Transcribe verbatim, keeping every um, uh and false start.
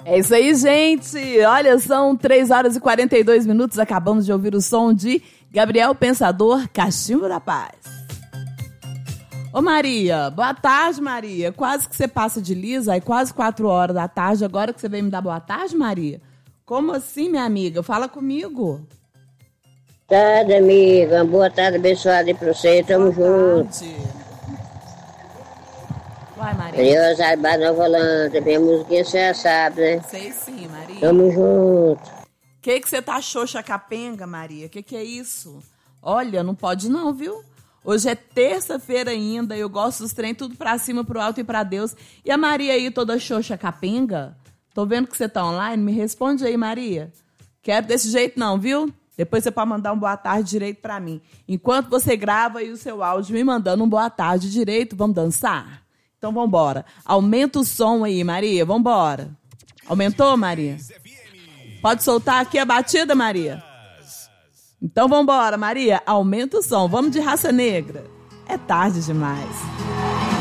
É isso aí, gente. Olha, são três horas e quarenta e dois minutos. Acabamos de ouvir o som de Gabriel Pensador, Cachimbo da Paz. Ô Maria, boa tarde, Maria. Quase que você passa de lisa, aí quase quatro horas da tarde, agora que você veio me dar boa tarde, Maria? Como assim, minha amiga? Fala comigo. Tarde, amiga. Boa tarde, abençoada aí pra você. Tamo boa junto. Tarde. Vai, Maria. Deus, Arba Nova Holanda. Minha musiquinha você já sabe, né? Sei sim, Maria. Tamo junto. O que que você tá xoxa capenga, Maria? O que que é isso? Olha, não pode não, viu? Hoje é terça-feira ainda, eu gosto dos trem tudo pra cima, pro alto e pra Deus. E a Maria aí toda xoxa capenga? Tô vendo que você tá online, me responde aí, Maria. Quero desse jeito não, viu? Depois você pode mandar um boa tarde direito pra mim. Enquanto você grava aí o seu áudio me mandando um boa tarde direito, vamos dançar? Então vambora. Aumenta o som aí, Maria, vambora. Aumentou, Maria? Pode soltar aqui a batida, Maria? Então vambora, Maria. Aumenta o som. Vamos de Raça Negra. É tarde demais.